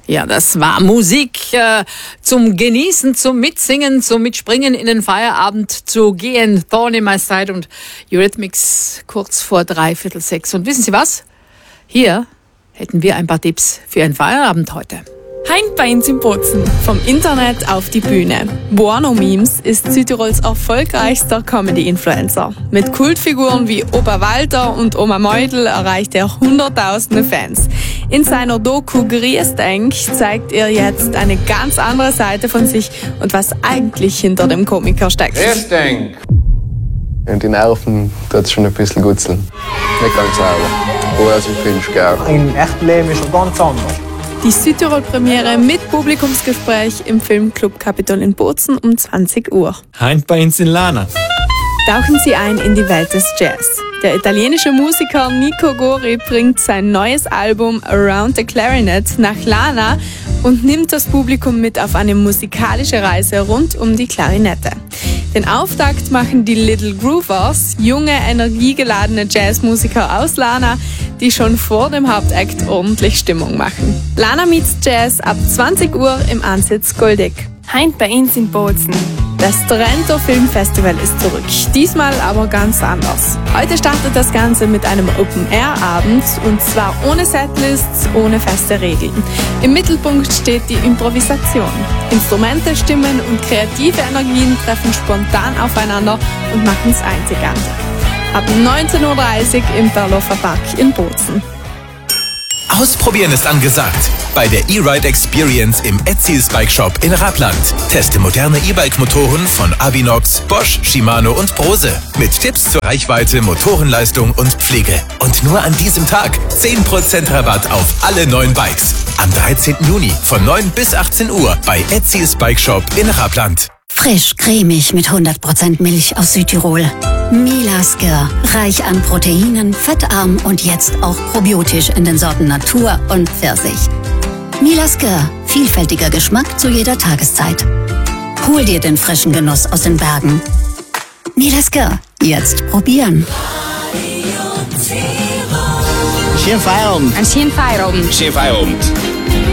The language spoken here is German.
Ja, das war Musik zum Genießen, zum Mitsingen, zum Mitspringen in den Feierabend zu gehen. Thorn in My Side und Eurythmics kurz vor 5:45. Und wissen Sie was? Hier hätten wir ein paar Tipps für einen Feierabend heute. Heint bei uns in Bozen. Vom Internet auf die Bühne. Buono Memes ist Südtirols erfolgreichster Comedy-Influencer. Mit Kultfiguren wie Opa Walter und Oma Meudl erreicht er hunderttausende Fans. In seiner Doku Grießdenk zeigt er jetzt eine ganz andere Seite von sich und was eigentlich hinter dem Komiker steckt. Grießdenk! Und die Nerven tut schon ein bisschen gutzeln. Nicht ganz sauber. Aber also ich finde es gerne. Im echten Leben ist er ganz anders. Die Südtirol-Premiere mit Publikumsgespräch im Filmclub Capitol in Bozen um 20 Uhr. Heint bei uns in Lana. Tauchen Sie ein in die Welt des Jazz. Der italienische Musiker Nico Gori bringt sein neues Album Around the Clarinet nach Lana und nimmt das Publikum mit auf eine musikalische Reise rund um die Klarinette. Den Auftakt machen die Little Groovers, junge, energiegeladene Jazzmusiker aus Lana, die schon vor dem Hauptakt ordentlich Stimmung machen. Lana meets Jazz ab 20 Uhr im Ansitz Goldeck. Heint bei uns in Bozen. Das Trento Filmfestival ist zurück, diesmal aber ganz anders. Heute startet das Ganze mit einem Open-Air-Abend und zwar ohne Setlists, ohne feste Regeln. Im Mittelpunkt steht die Improvisation. Instrumente, Stimmen und kreative Energien treffen spontan aufeinander und machen es einzigartig. Ab 19:30 Uhr im Perlofer Park in Bozen. Ausprobieren ist angesagt. Bei der E-Ride Experience im Etsy's Bike Shop in Rapland. Teste moderne E-Bike-Motoren von Abinox, Bosch, Shimano und Brose. Mit Tipps zur Reichweite, Motorenleistung und Pflege. Und nur an diesem Tag 10% Rabatt auf alle neuen Bikes. Am 13. Juni von 9 bis 18 Uhr bei Etsy's Bike Shop in Rapland. Frisch, cremig mit 100% Milch aus Südtirol. Milasker, reich an Proteinen, fettarm und jetzt auch probiotisch in den Sorten Natur und Pfirsich. Milasker, vielfältiger Geschmack zu jeder Tageszeit. Hol dir den frischen Genuss aus den Bergen. Milasker, jetzt probieren. Schönen Feierabend. Ein schönen Feierabend. Schönen Feierabend.